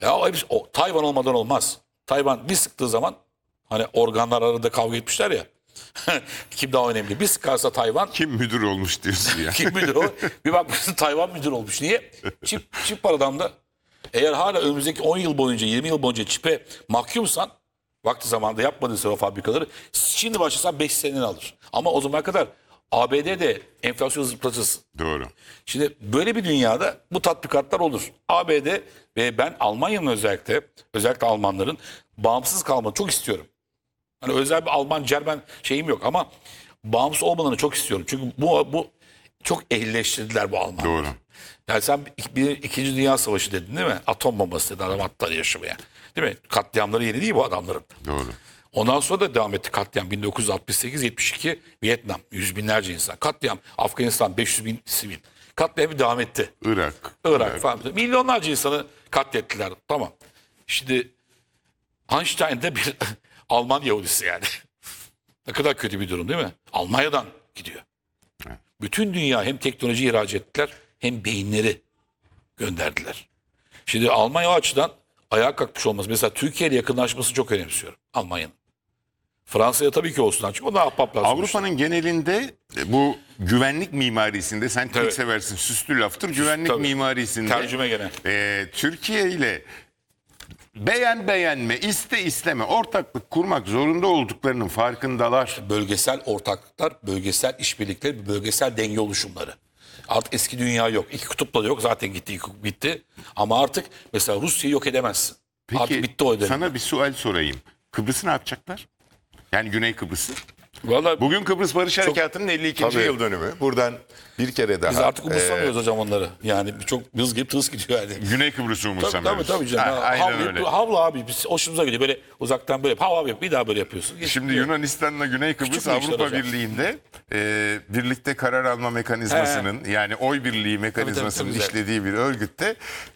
Ya Tayvan olmadan olmaz. Tayvan bir sıktığı zaman hani organlar arasında kavga etmişler ya. Kim daha önemli? Bir sıkarsa Tayvan. Kim müdür olmuş diyorsun ya. Kim müdür o? Bir bakmışsın Tayvan müdür olmuş. Niye? Çip paradan da eğer hala önümüzdeki 10 yıl boyunca 20 yıl boyunca çipe mahkumsan vakti zamanında yapmadıysa o fabrikaları şimdi başlasan 5 seneni alır. Ama o zamana kadar ABD'de enflasyon zıplatırsın. Doğru. Şimdi böyle bir dünyada bu tatbikatlar olur. ABD ve ben Almanya'nın özellikle Almanların bağımsız kalmasını çok istiyorum. Hani özel bir Alman, Cermen şeyim yok ama bağımsız olmalarını çok istiyorum. Çünkü bu çok ehlileştirdiler bu Almanları. Doğru. Yani sen İkinci Dünya Savaşı dedin değil mi? Atom bombası dedin adam atları yaşamaya. Değil mi? Katliamları yeni değil bu adamların. Doğru. Ondan sonra da devam etti katliam. 1968-72 Vietnam. Yüz binlerce insan. Katliam. Afganistan 500 bin sivil. Katliam devam etti. Irak falan. Milyonlarca insanı katlettiler. Tamam. Şimdi Einstein de bir Alman Yahudisi yani. Ne kadar kötü bir durum değil mi? Almanya'dan gidiyor. Bütün dünya hem teknoloji ihraç ettiler hem beyinleri gönderdiler. Şimdi Almanya o açıdan ayağa kalkmış olması. Mesela Türkiye ile yakınlaşması çok önemsiyorum Almanya'nın. Fransa'ya tabii ki olsun. Çünkü o da ahbap lazım. Avrupa'nın genelinde bu güvenlik mimarisinde sen çok Evet. seversin, süslü laftır. Güvenlik tabii. mimarisinde Tercüme gene. Türkiye ile beğenme, isteme ortaklık kurmak zorunda olduklarının farkındalar. Bölgesel ortaklıklar, bölgesel işbirlikleri, bölgesel denge oluşumları. Artık eski dünya yok. İki kutupla da yok. Zaten gitti. Ama artık mesela Rusya'yı yok edemezsin. Peki Artık bitti o dönem. sana bir sual sorayım. Kıbrıs'ı ne yapacaklar? Yani Güney Kıbrıs'ı. Vallahi Bugün Kıbrıs Barış Harekatı'nın 52. Tabii. yıl dönümü. Buradan bir kere daha. biz artık umursamıyoruz hocam onları. Yani çok hız gibi tız gidiyor yani. Güney Kıbrıs'ı Tabii umursamıyoruz. tabii canım. Aynen öyle. Havla abi. Biz hoşumuza gidiyor. Böyle uzaktan böyle hav yap. Bir daha böyle yapıyorsun. Şimdi Yunanistan'la Güney Kıbrıs Küçük bir işler Avrupa hocam. Birliği'nde birlikte karar alma mekanizmasının yani oy birliği mekanizmasının tabii, işlediği bir örgütte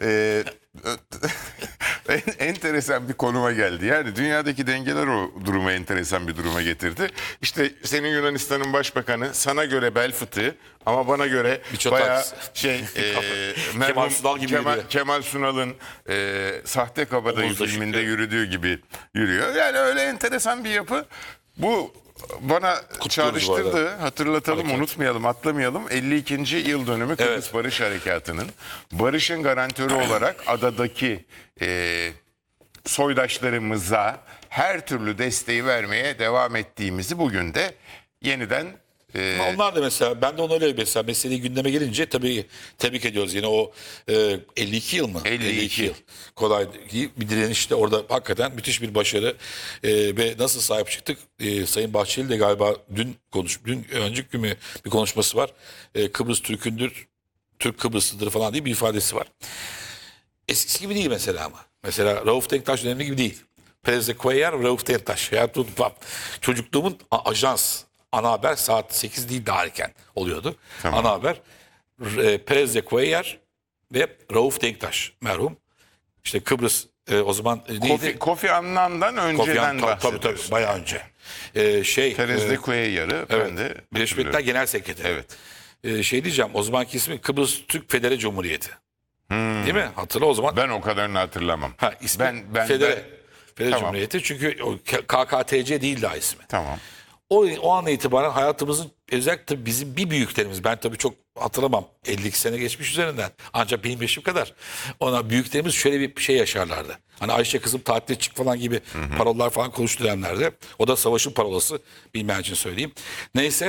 enteresan bir konuma geldi. Yani dünyadaki dengeler o durumu enteresan bir duruma getirdi. İşte senin Yunanistan'ın başbakanı sana göre bel fıtığı ama bana göre bayağı Kemal Sunal gibi yürüyor. Kemal Sunal'ın Sahte Kabadayı Omuzda filminde şık. yürüdüğü gibi yürüyor. Yani öyle enteresan bir yapı. Bu bana bu çağrıştırdı. arada. Hatırlatalım, Hareket. unutmayalım, atlamayalım. 52. yıl dönümü Kıbrıs Evet. Barış Harekatı'nın barışın garantörü olarak adadaki soydaşlarımıza her türlü desteği vermeye devam ettiğimizi bugün de yeniden Onlar da mesela ben de onu öyle mesela meseleyi gündeme gelince tabii tebrik ediyoruz yine o 52 yıl mı? 52 yıl. Kolay değil. Bir direniş de orada hakikaten müthiş bir başarı ve nasıl sahip çıktık? Sayın Bahçeli de galiba dün önceki gün bir konuşması var. Kıbrıs Türk'ündür, Türk Kıbrıslıdır falan diye bir ifadesi var. Eskisi gibi değil mesela ama. Mesela Rauf Denktaş dönemi gibi değil. Perez de Cuellar, Rauf Denktaş. Çocukluğumun ajans. Ana haber saat 8 değil daha erken oluyordu. Tamam. Ana haber Perez de Cuellar ve Rauf Denktaş merhum. İşte Kıbrıs o zaman neydi? Kofi Annan'dan Kofi önceden Annan, tabii bahsediyoruz. bayağı önce. Terez de Cuellar'ı ben de Birleşmiş Milletler Genel Sekreteri. Evet. Şey diyeceğim o zamanki ismi Kıbrıs Türk Federe Cumhuriyeti. Değil mi? Hatırla o zaman. Ben o kadarını hatırlamam. İsmi Ben Federe Tamam. Cumhuriyeti çünkü o KKTC değil daha ismi. Tamam. O an itibaren hayatımızın özellikle bizim bir büyüklerimiz ben tabii çok hatırlamam 52 sene geçmiş üzerinden ancak benim yaşım kadar ona büyüklerimiz şöyle bir şey yaşarlardı. Hani Ayşe kızım tatile çık falan gibi parolalar falan konuştu dönemlerde. O da savaşın parolası bilmeyen için söyleyeyim. Neyse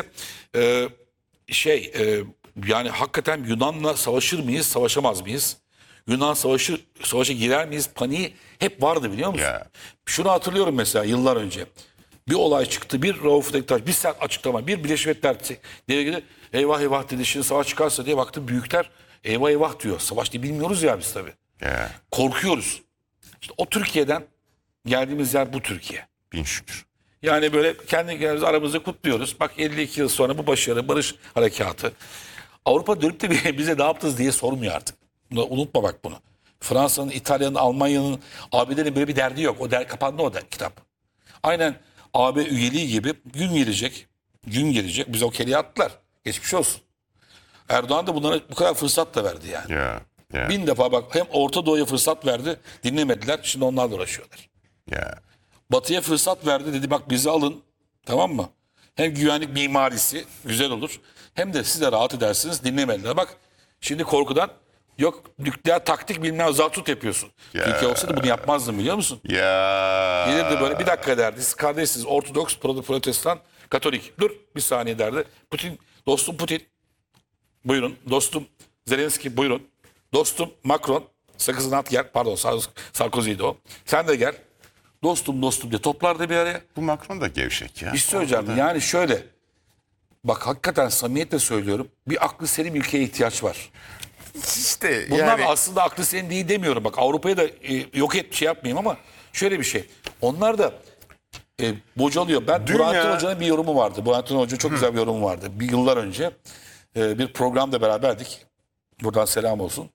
yani hakikaten Yunan'la savaşır mıyız savaşamaz mıyız? Yunan savaşa girer miyiz paniği hep vardı biliyor musun? Ya. Şunu hatırlıyorum mesela yıllar önce. Bir olay çıktı. Bir Rauf Denktaş, bir sert açıklama. Bir Birleşmiş Milletler nereye gidiyor? Eyvah eyvah dedi. Şimdi savaş çıkarsa diye baktım büyükler eyvah eyvah diyor. Savaş diye bilmiyoruz ya biz tabii. Ya. Korkuyoruz. İşte o Türkiye'den geldiğimiz yer bu Türkiye. Bin şükür. Yani böyle kendi kendimizi aramızda kutluyoruz. Bak 52 yıl sonra bu başarı, barış harekatı. Avrupa dönüp de bize ne yaptınız diye sormuyor artık. Unutma bak bunu. Fransa'nın, İtalya'nın, Almanya'nın, ABD'nin böyle bir derdi yok. O kapandı o kitap. Aynen AB üyeliği gibi gün gelecek. Gün gelecek. Bize o keliği attılar. Geçmiş olsun. Erdoğan da bunlara bu kadar fırsat da verdi yani. Ya. Ya. 1000 defa bak, hem Orta Doğu'ya fırsat verdi, dinlemediler, şimdi onlarla uğraşıyorlar. Ya. Batı'ya fırsat verdi, dedi bak bizi alın, tamam mı? Hem güvenlik mimarisi güzel olur, hem de siz de rahat edersiniz, dinlemediler. Bak şimdi korkudan, yok nükleer taktik bilmem zartut yapıyorsun. Ya. Türkiye olsaydı bunu yapmazdım, biliyor musun? Ya. Gelirdi böyle, bir dakika derdi, siz kardeşsiniz, Ortodoks, Protestan, Katolik. Dur bir saniye derdi. Putin, dostum Putin, buyurun. Dostum Zelenski, buyurun. Dostum Macron, sakızını at gel. Pardon, Sarkozy'ydi o. Sen de gel. Dostum diye toplardı bir araya. Bu Macron da gevşek ya. Bir şey söyleyeceğim. Yani şöyle. Bak hakikaten samimiyetle söylüyorum. Bir aklı selim ülkeye ihtiyaç var. İşte Bunlar yani aslında aklı selim değil demiyorum. Bak Avrupa'yı da yok et şey yapmayayım ama şöyle bir şey. Onlar da bocalıyor. Ben Burhanettin Hoca'nın bir yorumu vardı. Burhanettin Hoca'nın çok güzel bir yorumu vardı. Bir yıllar önce bir programda beraberdik. Buradan selam olsun.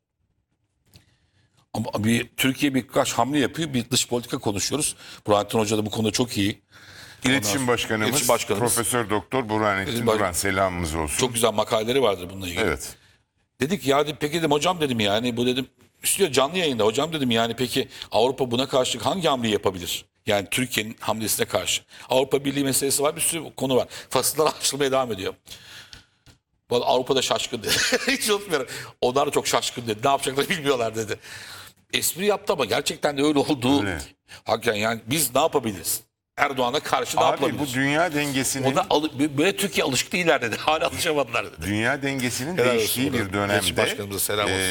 Ama Türkiye birkaç hamle yapıyor. Bir dış politika konuşuyoruz. Burhanettin Hoca da bu konuda çok iyi. İletişim Başkanımız, Profesör Doktor Burhanettin Duran, selamımız olsun. Çok güzel makaleleri vardır bununla ilgili. Evet. Dedik ya, peki dedim hocam, dedim yani bu dedim istiyor canlı yayında, hocam dedim yani peki Avrupa buna karşılık hangi hamleyi yapabilir? Yani Türkiye'nin hamlesine karşı. Avrupa Birliği meselesi var, bir sürü konu var. Fasıllar açılmaya devam ediyor. Avrupa'da şaşkın dedi. Hiç unutmuyorum. Onlar da çok şaşkın dedi. Ne yapacaklarını bilmiyorlar dedi. Espri yaptı ama gerçekten de öyle olduğu. Öyle. Hakikaten yani biz ne yapabiliriz? Erdoğan'a karşı ne Abi yapabiliriz? bu dünya dengesinin Böyle Türkiye alışık değiller dedi. Hala alışamadılar dedi. dünya dengesinin Helal değiştiği olsun. bir İletişim Başkanımıza selam olsun.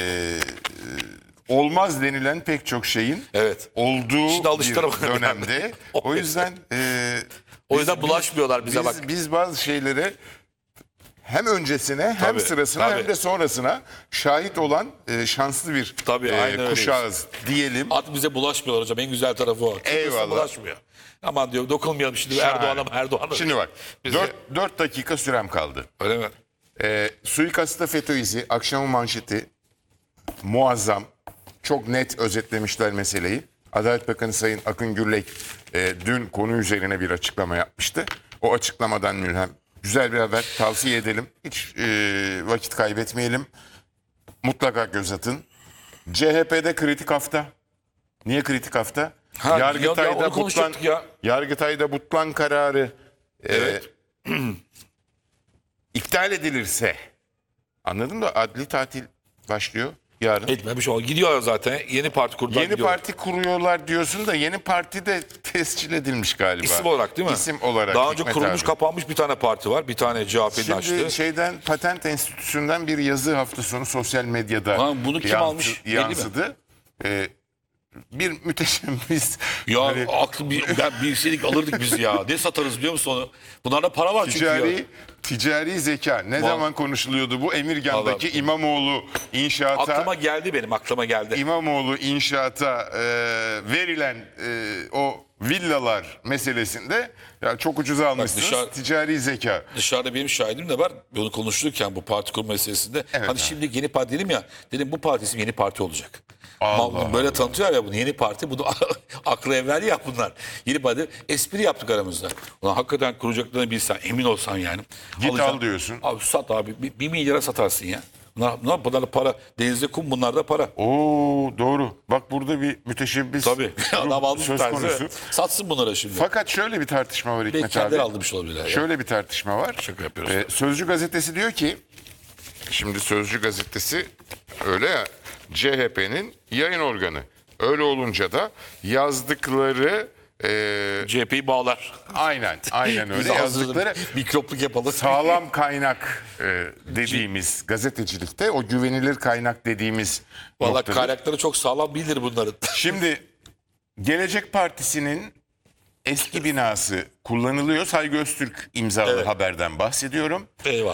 olmaz denilen pek çok şeyin Evet. olduğu Şimdi bir alıştıramadım dönemde. yani. O yüzden O yüzden bulaşmıyorlar bize bak. Biz bazı şeylere hem öncesine hem Tabii, sırasına tabii. hem de sonrasına şahit olan şanslı bir Tabii, aynen öyleyiz. kuşağız diyelim. At bize bulaşmıyorlar hocam. En güzel tarafı o. Kimse Eyvallah. bulaşmıyor. Aman diyor dokunmayalım şimdi Erdoğan'a. Şimdi bak Bize- 4 dakika sürem kaldı. Öyle mi? Suikasta FETÖ izi, akşamın manşeti muazzam. Çok net özetlemişler meseleyi. Adalet Bakanı Sayın Akın Gürlek dün konu üzerine bir açıklama yapmıştı. O açıklamadan mülhem güzel bir haber, tavsiye edelim. Hiç vakit kaybetmeyelim. Mutlaka göz atın. CHP'de kritik hafta. Niye kritik hafta? Ha, ya onu konuşacaktık ya. Yargıtay'da Butlan kararı Evet. iptal edilirse, anladın mı? Adli tatil başlıyor yarın. Etmemiş o. Gidiyor zaten. Yeni parti kurdular. Yeni gidiyorlar. parti kuruyorlar diyorsun da yeni parti de tescil edilmiş galiba. İsim olarak değil mi? İsim olarak. Daha önce Hikmet kurulmuş abi. kapanmış bir tane parti var. Bir tane CHP'nin Şimdi açtı. şeyden Patent Enstitüsü'nden bir yazı hafta sonu sosyal medyada Ha, bunu kim almış? Belli mi? yansıdı. Bir müteşebbis. Ya hani ben bilseydik alırdık biz ya. Ne satarız biliyor musun onu? Bunlarda para var çünkü ya. ticari zeka. Ne zaman konuşuluyordu bu? Emirgan'daki Vallahi. İmamoğlu inşaata. Aklıma geldi benim, aklıma geldi. İmamoğlu inşaata verilen o villalar meselesinde ya çok ucuza almışsınız. Ticari zeka. Dışarıda benim şahidim de var. Bunu konuşurken bu parti kurma meselesinde. Evet hani abi. şimdi yeni parti dedim ya. Dedim bu parti ismi yeni parti olacak. Allah Böyle tanıtıyor ya bunu, yeni parti. Bunu aklı evvel ya bunlar. Yeni parti. Espri yaptık aramızda. Ulan hakikaten kuracaklarını bilsen, emin olsan yani. Git Alacaksın. al diyorsun. Abi sat abi. 1 milyara satarsın ya. Bunlar da para. Denizde kum, bunlar da para. Oo doğru. Bak burada bir müteşebbis Tabii. Adam almış söz tarzı. konusu. Satsın bunlara şimdi. Fakat şöyle bir tartışma var Belki Hikmet kendileri abi. almış olabilirler. Ya. Şöyle bir tartışma var. Şaka yapıyoruz. Sözcü gazetesi diyor ki, şimdi Sözcü gazetesi öyle ya, CHP'nin yayın organı. Öyle olunca da yazdıkları CHP'yi bağlar. aynen Biz öyle yazdıkları mikropluk yapalım. sağlam kaynak dediğimiz gazetecilikte o güvenilir kaynak dediğimiz Valla noktadır. kaynakları çok sağlam bilir bunların. Şimdi Gelecek Partisi'nin eski binası kullanılıyor. Saygı Öztürk imzalı Evet. haberden bahsediyorum. Eyvah.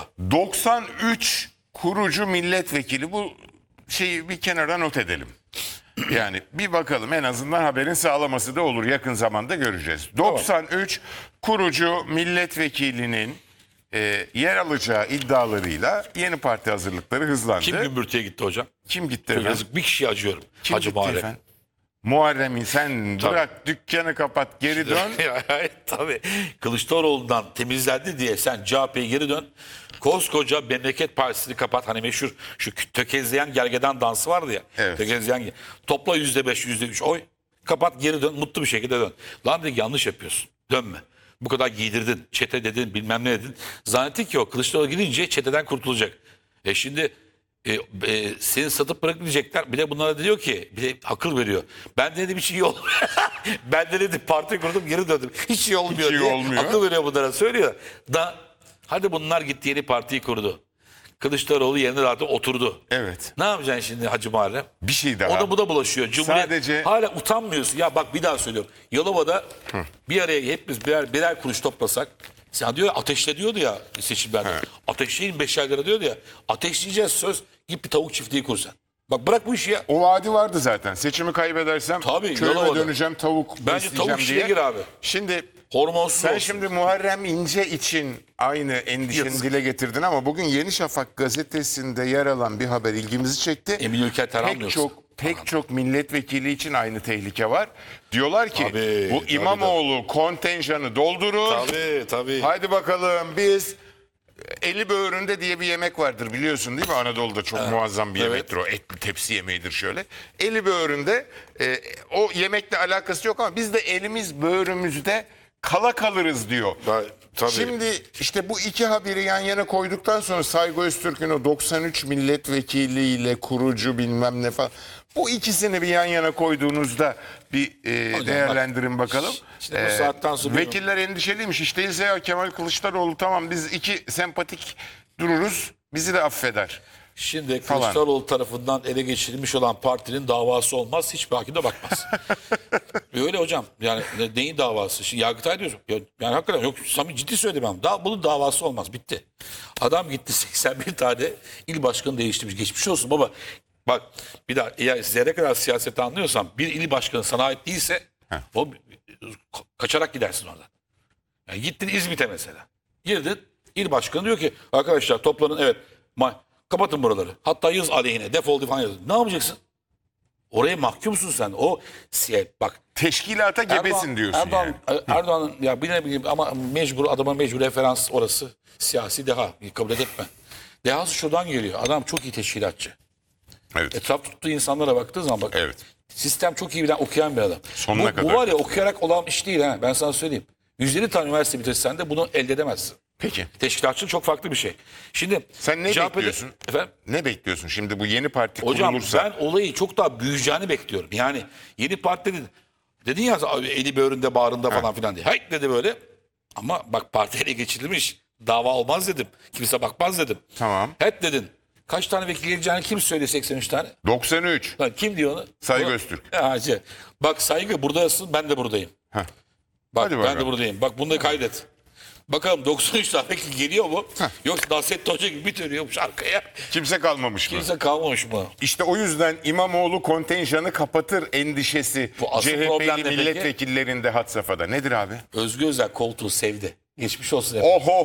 93 kurucu milletvekili, bu şeyi bir kenara not edelim. Yani bir bakalım, en azından haberin sağlaması da olur. Yakın zamanda göreceğiz. 93 kurucu milletvekilinin yer alacağı iddialarıyla yeni parti hazırlıkları hızlandı. Kim gümbürtüye gitti hocam? Kim gitti Çok efendim? yazık, bir kişiye acıyorum. Kim Hacı gitti Muharrem. efendim? Muharrem'in sen bırak dükkanı kapat geri dön. Tabii Kılıçdaroğlu'ndan temizlendi diye sen CHP'ye geri dön. Koskoca Memleket Partisi'ni kapat. Hani meşhur şu tökezleyen gergedan dansı vardı ya. Evet. Tökezleyen topla %5 %3 oy. Kapat geri dön, mutlu bir şekilde dön. Lan dedi, yanlış yapıyorsun. Dönme. Bu kadar giydirdin, çete dedin, bilmem ne dedin. Zannetti ki o Kılıçdaroğlu gidince çeteden kurtulacak. Şimdi seni satıp bırakmayacaklar. Bir de bunlara diyor ki, bir de akıl veriyor. Ben dedim hiç iyi olmuyor. Ben de dedim parti kurdum, geri döndüm. Hiç iyi olmuyor Hiç iyi diye olmuyor. akıl veriyor bunlara, söylüyor. Hadi bunlar gitti, yeni partiyi kurdu. Kılıçdaroğlu yerine rahat oturdu. Evet. Ne yapacaksın şimdi Hacı Muharrem? Bir şey daha. O da bu da bulaşıyor. Cumhuriyet Sadece- hala utanmıyorsun. Ya bak bir daha söylüyorum. Yalova'da bir araya hepimiz birer kuruş toplasak. Sen diyor ateşle diyordu ya seçimlerde. Ateşleyin 5'er lira diyordu ya. Ateşleyeceğiz söz. Git bir tavuk çiftliği kur sen. Bak bırak bu işi ya. O vaadi vardı zaten. Seçimi kaybedersem Tabii, köyüme Yalova'da. döneceğim tavuk Bence besleyeceğim tavuk işine diye. gir abi. Şimdi Hormonsuz sen olsun. şimdi Muharrem İnce için aynı endişeni Yazık. dile getirdin ama bugün Yeni Şafak gazetesinde yer alan bir haber ilgimizi çekti. Emin Ülker Terhan diyorsun. Pek çok milletvekili için aynı tehlike var. Diyorlar ki Tabii, bu tabii, İmamoğlu kontenjanı doldurur. Tabii. Haydi bakalım biz eli böğründe diye bir yemek vardır biliyorsun değil mi? Anadolu'da çok muazzam bir yemektir o. Etli tepsi yemeğidir şöyle. Eli böğründe o yemekle alakası yok ama biz de elimiz böğrümüzde kala kalırız diyor. Tabii. Şimdi işte bu iki haberi yan yana koyduktan sonra Saygı Öztürk'ün o 93 milletvekiliyle kurucu bilmem ne falan. Bu ikisini bir yan yana koyduğunuzda bir değerlendirin bakalım. işte bu saatten sonra- Vekiller endişeliymiş. İşte değilse ya Kemal Kılıçdaroğlu tamam biz iki sempatik dururuz bizi de affeder. Şimdi Falan. Kılıçdaroğlu tarafından ele geçirilmiş olan partinin davası olmaz. Hiçbir hakim de bakmaz. Öyle hocam. Yani neyin davası? Şimdi Yargıtay diyorsun. Yani hakikaten yok. Samimi ciddi söylemem. Bunun davası olmaz. Bitti. Adam gitti 81 tane il başkanı değiştirmiş. Geçmiş olsun baba. Bak bir daha eğer zerre kadar siyaseti anlıyorsam bir il başkanı sana ait değilse o kaçarak gidersin oradan. Yani gittin İzmit'e mesela. Girdin il başkanı diyor ki arkadaşlar toplanın evet kapatın buraları. Hatta yaz aleyhine defol falan yazın. Ne yapacaksın? Oraya mahkumsun sen. O bak Teşkilata gebesin diyorsun Erdoğan, yani. Erdoğan'ın ya bilmiyorum ama adama mecbur referans orası. Siyasi deha. Kabul etme. Dehası şuradan geliyor. Adam çok iyi teşkilatçı. Evet. Etraf tuttuğu insanlara baktığı zaman bak. Evet. Sistem çok iyi bilen okuyan bir adam. Sonuna Bu kadar. var ya okuyarak olan iş değil ha. Ben sana söyleyeyim. 150 tane üniversite bitirsen de bunu elde edemezsin. Peki. Teşkilatçılık çok farklı bir şey. Şimdi Sen ne CHP'de bekliyorsun? Efendim? Ne bekliyorsun şimdi bu yeni parti Hocam kurulursa? ben olayı çok daha büyüyeceğini bekliyorum. Yani yeni parti dedin ya eli böğründe bağrında falan filan diye. Hayır dedi böyle. Ama bak parti ele geçirilmiş. Dava olmaz dedim. Kimse bakmaz dedim. Tamam. Hep dedin. Kaç tane vekil geleceğini kim söylüyor 83 tane? 93. Lan kim diyor onu? Saygı Öztürk. Bak Saygı buradasın ben de buradayım. Heh. Bak Hadi ben bakalım. de buradayım. Bak bunu da kaydet. Bakalım 93 tane vekil geliyor mu? Yoksa Nasrettin Hoca gibi bitiriyormuş arkaya. Kimse kalmamış mı? Kimse kalmamış mı? İşte o yüzden İmamoğlu kontenjanı kapatır endişesi Bu asıl problem CHP'li ne peki? milletvekillerinde had safhada. Nedir abi? Özgür Özel koltuğu sevdi. Geçmiş olsun.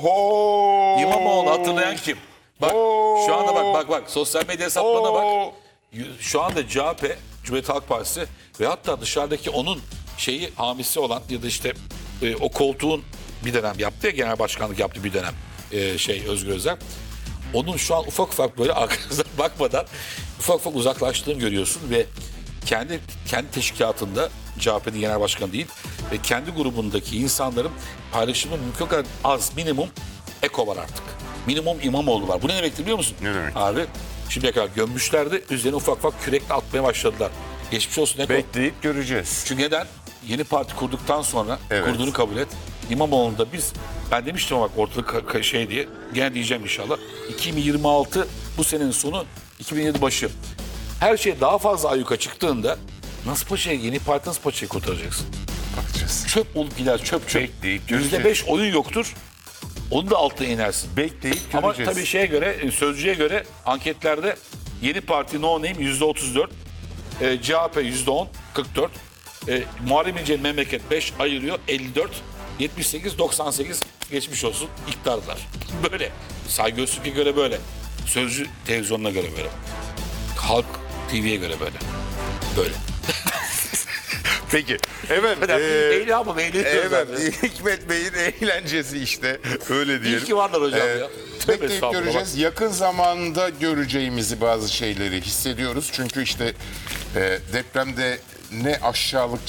Ohoho! İmamoğlu hatırlayan kim? Bak şu anda bak sosyal medya hesaplarına bak. Oo! Şu anda CHP, Cumhuriyet Halk Partisi ve hatta dışarıdaki onun hamisi olan ya da işte o koltuğun bir dönem yaptı ya genel başkanlık yaptı bir dönem Özgür Özel. Onun şu an ufak ufak böyle arkanıza bakmadan ufak ufak uzaklaştığını görüyorsun ve kendi teşkilatında CHP'nin genel başkanı değil ve kendi grubundaki insanların paylaşımı mümkün kadar az minimum eko var artık. Minimum İmamoğlu var. Bu ne demektir biliyor musun? Ne demek? Abi şimdiye kadar gömmüşlerdi. Üzerine ufak ufak kürekle atmaya başladılar. Geçmiş olsun eko. Bekleyip göreceğiz. Çünkü neden? Yeni parti kurduktan sonra Evet. kurduğunu kabul et. İmamoğlu'nda ben demiştim ama bak ortalık diye. Gene diyeceğim inşallah. 2026 bu senenin sonu 2027 başı. Her şey daha fazla ayyuka çıktığında yeni parti nasıl paçayı kurtaracaksın? Bakacağız. Çöp olup gider çöp. Bekleyip göreceğiz. %5 oyun yoktur. Onu da altına inersin. Bekleyip Ama göreceğiz. tabii sözcüye göre anketlerde yeni parti no name %34, CHP %10, 44, Muharrem İnce'nin memleket 5 ayırıyor 54, 78, 98 geçmiş olsun iktidarlar. Böyle. Saygı Öztürk'e göre böyle. Sözcü televizyonuna göre böyle. Halk TV'ye göre böyle. Böyle. Peki. Evet. Eğli ama Evet. Hikmet Bey'in eğlencesi işte. Öyle diyelim. İyi ki varlar hocam ya. Tövbe Bekleyip estağfurullah. göreceğiz. Yakın zamanda göreceğimizi bazı şeyleri hissediyoruz. Çünkü işte depremde ne aşağılık